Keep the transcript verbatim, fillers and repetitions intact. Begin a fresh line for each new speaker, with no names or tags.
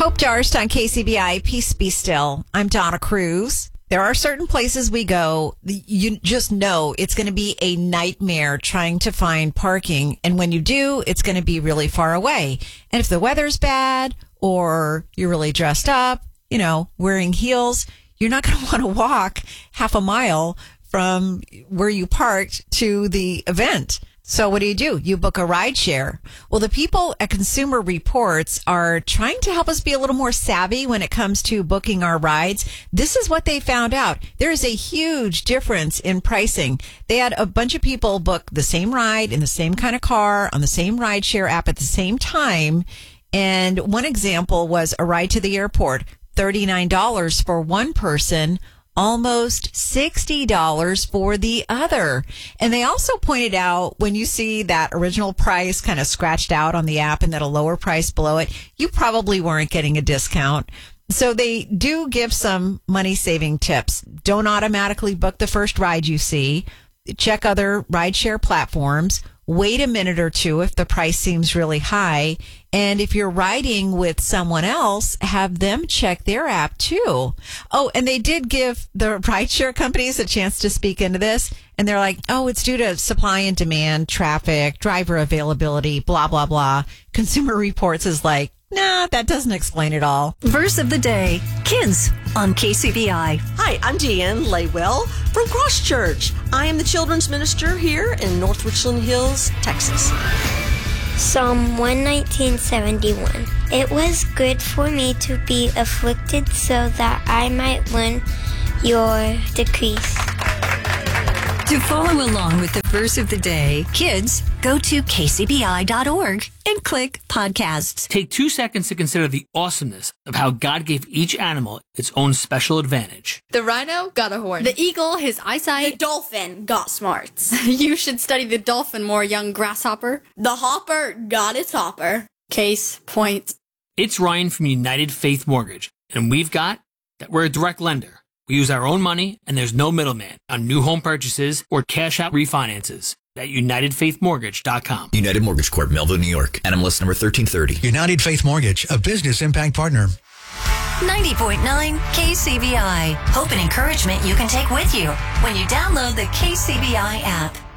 Hope Darst on K C B I. Peace be still. I'm Donna Cruz. There are certain places we go, you just know it's going to be a nightmare trying to find parking. And when you do, it's going to be really far away. And if the weather's bad or you're really dressed up, you know, wearing heels, you're not going to want to walk half a mile from where you parked to the event. So what do you do? You book a ride share. Well, the people at Consumer Reports are trying to help us be a little more savvy when it comes to booking our rides. This is what they found out. There is a huge difference in pricing. They had a bunch of people book the same ride in the same kind of car on the same ride share app at the same time. And one example was a ride to the airport, thirty-nine dollars for one person, almost sixty dollars for the other. And they also pointed out when you see that original price kind of scratched out on the app and then a lower price below it, you probably weren't getting a discount. So they do give some money saving tips. Don't automatically book the first ride you see. Check other rideshare platforms. Wait a minute or two if the price seems really high. And if you're riding with someone else, have them check their app too. Oh, and they did give the rideshare companies a chance to speak into this. And they're like, oh, it's due to supply and demand, traffic, driver availability, blah, blah, blah. Consumer Reports is like, nah, that doesn't explain it all.
Verse of the day, kids on K C B I.
Hi, I'm Deanne Laywell from Cross Church. I am the children's minister here in North Richland Hills, Texas.
Psalm one nineteen seventy-one. It was good for me to be afflicted so that I might learn your decrees.
To follow along with the verse of the day, kids, go to k c b i dot org and click podcasts.
Take two seconds to consider the awesomeness of how God gave each animal its own special advantage.
The rhino got a horn. The eagle, his eyesight.
The dolphin got smarts.
You should study the dolphin more, young grasshopper.
The hopper got its hopper.
Case point.
It's Ryan from United Faith Mortgage, and we've got that we're a direct lender. We use our own money, and there's no middleman on new home purchases or cash-out refinances at united faith mortgage dot com.
United Mortgage Corp, Melville, New York. N M L S number thirteen thirty.
United Faith Mortgage, a business impact partner.
ninety point nine K C B I. Hope and encouragement you can take with you when you download the K C B I app.